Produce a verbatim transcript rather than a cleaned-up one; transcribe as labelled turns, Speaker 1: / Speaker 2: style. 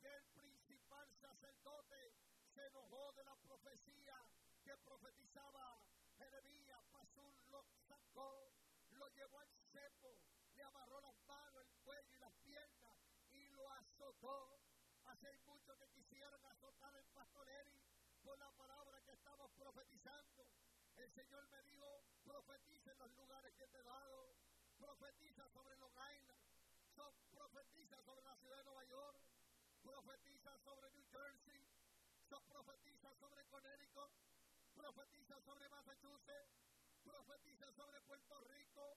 Speaker 1: aquel principal sacerdote se enojó de la profecía que profetizaba Jeremías. Pasur lo sacó, lo llevó al cepo, le amarró las manos, el cuello y las piernas y lo azotó. Hace mucho que quisieron azotar el pastor Eri por la palabra que estamos profetizando. El Señor me dijo: profetiza en los lugares que te he dado, profetiza sobre Long Island, so, profetiza sobre la ciudad de Nueva York, profetiza sobre New Jersey, so, profetiza sobre Connecticut, profetiza sobre Massachusetts, profetiza sobre Puerto Rico,